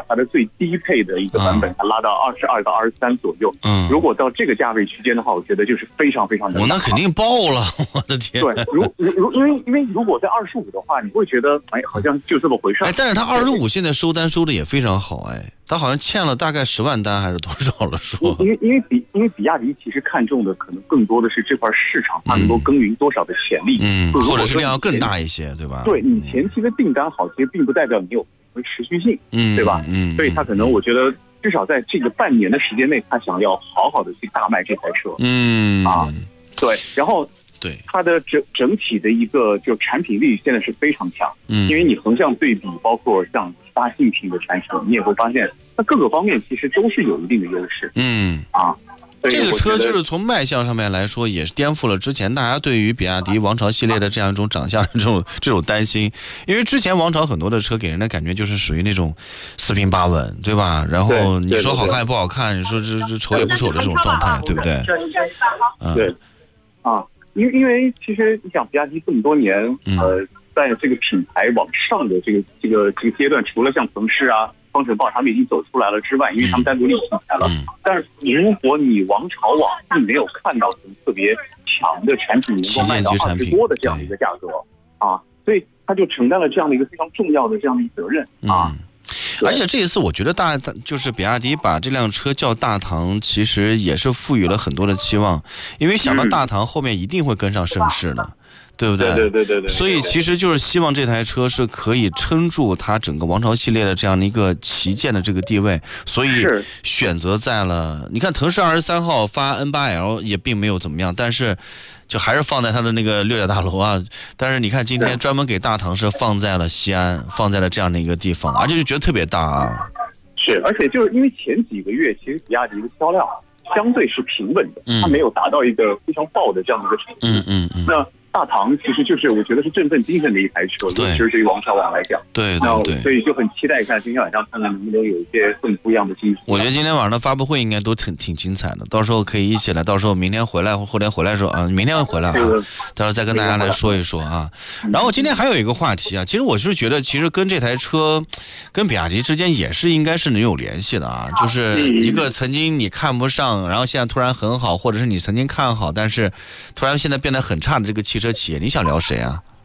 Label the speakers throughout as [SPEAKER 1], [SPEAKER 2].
[SPEAKER 1] 它的最低配的一个版本，它拉到22到23左右。如果到这个价位区间的话，我觉得就是非常非常的。
[SPEAKER 2] 那肯定爆了，我的天！
[SPEAKER 1] 对，因为如果在25的话，你会觉得好像就这么回事。
[SPEAKER 2] 但是它25现在收单收的也非常好，它好像欠了大概10万单还是多少了说？
[SPEAKER 1] 因为比亚迪其实看重的可能更多的是这块市场它能够耕耘多少的潜力，
[SPEAKER 2] 或者是量要更大一些，对吧？
[SPEAKER 1] 对，你前期的订单好，其实并不代表你有持续性，对吧？所以他可能我觉得至少在这个半年的时间内，他想要好好的去大卖这台车，对，然后
[SPEAKER 2] 对
[SPEAKER 1] 它的整体的一个就产品力现在是非常强，因为你横向对比，包括像其他竞品的产品，你也会发现它各个方面其实都是有一定的优势，
[SPEAKER 2] 这个车就是从卖相上面来说，也是颠覆了之前大家对于比亚迪王朝系列的这样一种长相的这种担心。因为之前王朝很多的车给人的感觉就是属于那种四平八稳，对吧？然后你说好看也不好看，你说这丑也不丑的这种状态，对不对？
[SPEAKER 1] 对，因为其实你想，比亚迪这么多年，在这个品牌往上的这个阶段，除了像腾势啊、方程豹他们已经走出来了之外，因为他们单独立品牌了。但是如果你王朝网并没有看到特别强的产品能够卖到20多的这样的一个价格所以他就承担了这样的一个非常重要的这样的一个责任
[SPEAKER 2] 而且这一次我觉得就是比亚迪把这辆车叫大唐，其实也是赋予了很多的期望，因为想到大唐后面一定会跟上盛世的。对不对？对。所以其实就是希望这台车是可以撑住它整个王朝系列的这样的一个旗舰的这个地位，所以选择在了。你看腾势23号发 N8L 也并没有怎么样，但是就还是放在它的那个六角大楼但是你看今天专门给大唐是放在了西安，放在了这样的一个地方，而且就觉得特别大
[SPEAKER 1] 是，而且就是因为前几个月其实比亚迪的销量相对是平稳的，它没有达到一个非常爆的这样的一个程度。那大唐其实就是我觉得是振奋精神的一台车，尤其是对于王朝网来讲。对，所以就很期待看今天晚上看看能不能有一些更不一样的惊喜。
[SPEAKER 2] 我觉得今天晚上的发布会应该都挺精彩的，到时候可以一起来，到时候明天回来或后天回来的时候明天回来到时候再跟大家来说一说然后今天还有一个话题其实我是觉得其实跟这台车跟比亚迪之间也是应该是能有联系的就是一个曾经你看不上，然后现在突然很好，或者是你曾经看好但是突然现在变得很差的这个汽车企业，你想聊谁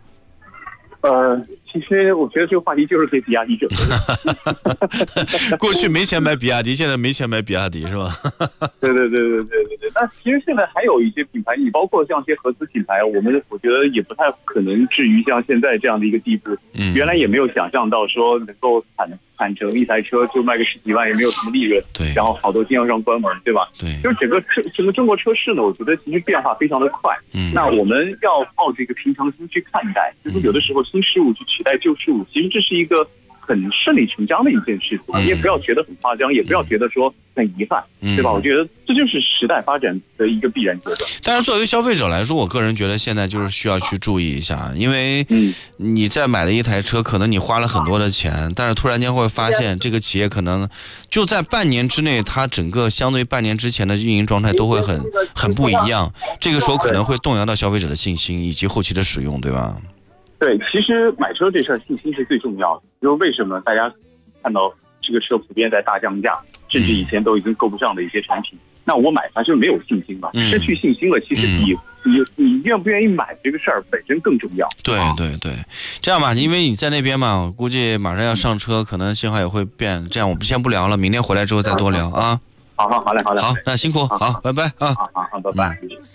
[SPEAKER 1] 其实我觉得这个话题就是给比亚迪准备
[SPEAKER 2] 的。过去没钱买比亚迪，现在没钱买比亚迪是吧？
[SPEAKER 1] 对。那其实现在还有一些品牌，你包括像一些合资品牌，我觉得也不太可能至于像现在这样的一个地步。原来也没有想象到说能够产成一台车就卖个10几万，也没有什么利润。
[SPEAKER 2] 对。
[SPEAKER 1] 然后好多经销商关门，对吧？
[SPEAKER 2] 对。
[SPEAKER 1] 就是整个中国车市呢，我觉得其实变化非常的快。那我们要抱着一个平常心去看待，就是有的时候新事物去取代旧事物，其实这是一个很顺理成章的一件事情，你也不要觉得很夸张，也不要觉得说很遗憾，对吧？我觉得这就是时代发展的一个必然阶段。
[SPEAKER 2] 但是作为消费者来说，我个人觉得现在就是需要去注意一下，因为你在买了一台车，可能你花了很多的钱，但是突然间会发现这个企业可能就在半年之内，它整个相对半年之前的运营状态都会很不一样，这个时候可能会动摇到消费者的信心以及后期的使用，对吧？
[SPEAKER 1] 对，其实买车这事儿信心是最重要的，因为为什么大家看到这个车普遍在大降价，甚至以前都已经够不上的一些产品，那我买它就没有信心嘛，失去信心了，其实你愿不愿意买这个事儿本身更重要。
[SPEAKER 2] 对，这样吧，因为你在那边嘛，我估计马上要上车，可能信号也会变，这样我们先不聊了，明天回来之后再多聊啊。
[SPEAKER 1] 好嘞。
[SPEAKER 2] 好，那辛苦，好，拜拜啊。
[SPEAKER 1] 好，拜拜。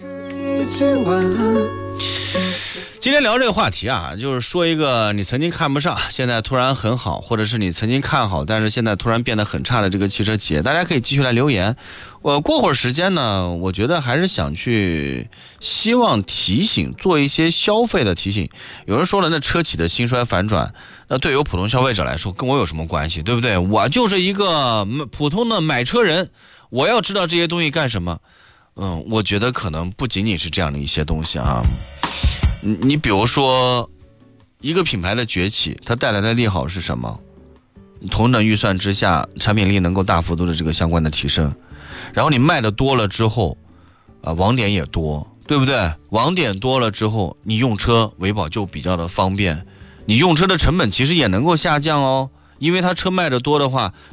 [SPEAKER 2] 今天聊这个话题就是说一个你曾经看不上，现在突然很好，或者是你曾经看好，但是现在突然变得很差的这个汽车企业，大家可以继续来留言。我过会儿时间呢，我觉得还是想去希望提醒，做一些消费的提醒。有人说了，那车企的兴衰反转，那对于普通消费者来说，跟我有什么关系，对不对？我就是一个普通的买车人，我要知道这些东西干什么？我觉得可能不仅仅是这样的一些东西你比如说一个品牌的崛起，它带来的利好是什么？同等预算之下，产品力能够大幅度的这个相关的提升，然后你卖的多了之后网点也多，对不对？网点多了之后，你用车维保就比较的方便，你用车的成本其实也能够下降因为它车卖的多的话，